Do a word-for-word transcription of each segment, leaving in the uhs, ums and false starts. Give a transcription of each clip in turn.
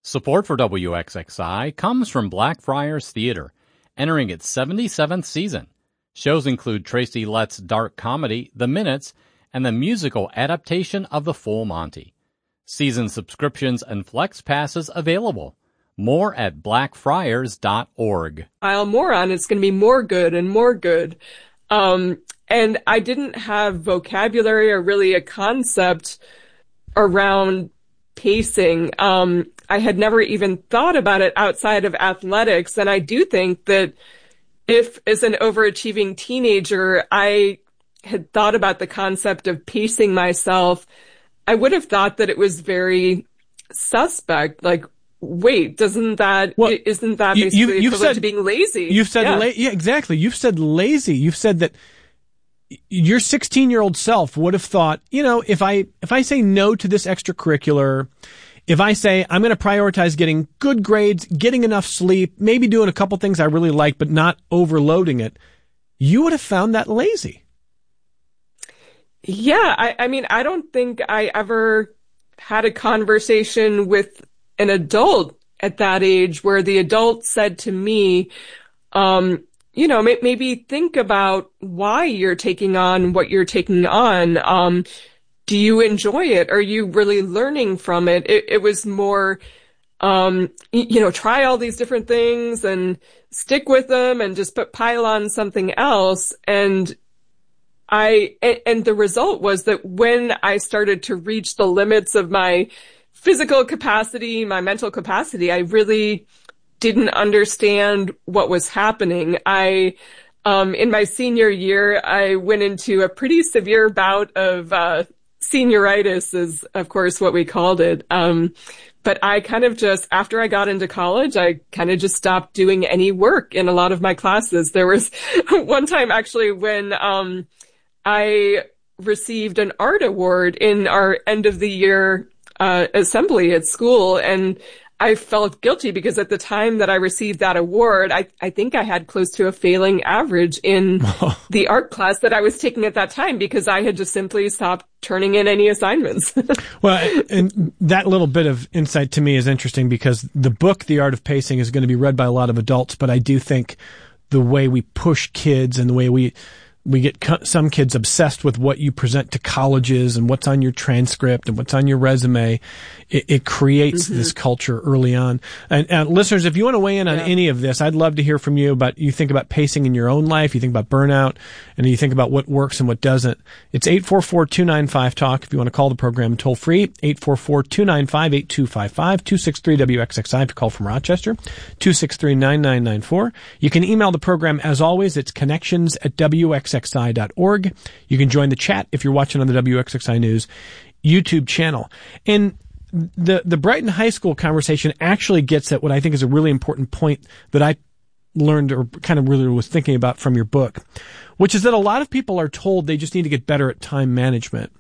Support for W X X I comes from Blackfriars Theater, entering its seventy-seventh season. Shows include Tracy Letts' dark comedy, The Minutes, and the musical adaptation of The Full Monty. Season subscriptions and flex passes available. More at blackfriars dot org. Pile more on, it's going to be more good and more good. Um, and I didn't have vocabulary or really a concept around pacing. Um, I had never even thought about it outside of athletics. And I do think that if, as an overachieving teenager, I had thought about the concept of pacing myself, I would have thought that it was very suspect. Like, wait, doesn't that, well, isn't that basically you, you've equivalent said, to being lazy? You've said, yeah. La- yeah, exactly. You've said lazy. You've said that your sixteen-year-old self would have thought, you know, if I, if I say no to this extracurricular, if I say I'm going to prioritize getting good grades, getting enough sleep, maybe doing a couple things I really like, but not overloading it, you would have found that lazy. Yeah, I, I mean, I don't think I ever had a conversation with an adult at that age where the adult said to me, um, you know, may, maybe think about why you're taking on what you're taking on. Um, do you enjoy it? Are you really learning from it? It, it was more, um, you know, try all these different things and stick with them and just put pile on something else. And I, and the result was that when I started to reach the limits of my physical capacity, my mental capacity, I really didn't understand what was happening. I, um, in my senior year, I went into a pretty severe bout of, uh, senioritis is, of course, what we called it. Um, but I kind of just, after I got into college, I kind of just stopped doing any work in a lot of my classes. There was one time actually when, um, I received an art award in our end of the year uh, assembly at school, and I felt guilty because at the time that I received that award, I, I think I had close to a failing average in the art class that I was taking at that time because I had just simply stopped turning in any assignments. Well, and that little bit of insight to me is interesting because the book, The Art of Pacing, is going to be read by a lot of adults, but I do think the way we push kids and the way we We get co- some kids obsessed with what you present to colleges and what's on your transcript and what's on your resume. It, it creates mm-hmm. this culture early on. And, and listeners, if you want to weigh in on yeah. any of this, I'd love to hear from you about, you think about pacing in your own life, you think about burnout, and you think about what works and what doesn't. It's eight four four, two nine five, talk if you want to call the program toll free, eight four four, two nine five, eight two five five, two six three W X X I if you call from Rochester, two six three, nine nine nine four. You can email the program as always. It's connections at W X X I dot org. You can join the chat if you're watching on the W X X I News YouTube channel. And the the Brighton High School conversation actually gets at what I think is a really important point that I learned or kind of really was thinking about from your book, which is that a lot of people are told they just need to get better at time management.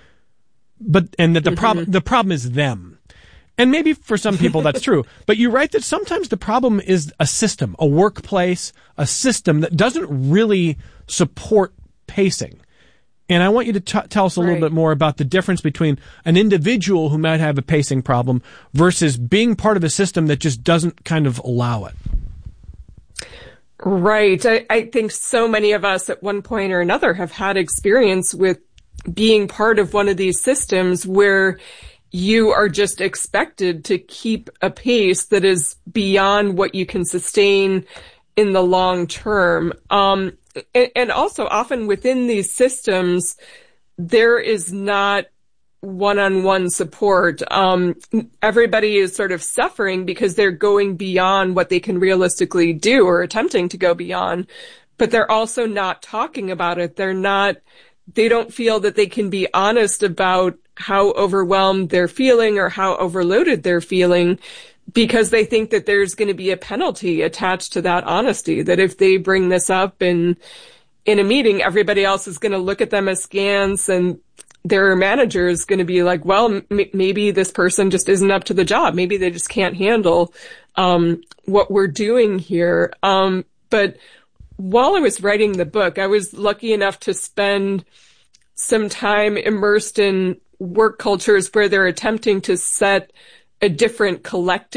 But and that the mm-hmm. problem the problem is them. And maybe for some people that's true. But you write that sometimes the problem is a system, a workplace, a system that doesn't really support pacing. And I want you to t- tell us a right. little bit more about the difference between an individual who might have a pacing problem versus being part of a system that just doesn't kind of allow it. Right. I, I think so many of us at one point or another have had experience with being part of one of these systems where you are just expected to keep a pace that is beyond what you can sustain in the long term. Um, and, and also often within these systems, there is not one-on-one support. Um, everybody is sort of suffering because they're going beyond what they can realistically do or attempting to go beyond, but they're also not talking about it. They're not, they don't feel that they can be honest about how overwhelmed they're feeling or how overloaded they're feeling because they think that there's going to be a penalty attached to that honesty, that if they bring this up in, in a meeting, everybody else is going to look at them askance and their manager is going to be like, well, m- maybe this person just isn't up to the job. Maybe they just can't handle, um, what we're doing here. Um, but while I was writing the book, I was lucky enough to spend some time immersed in work cultures where they're attempting to set a different collective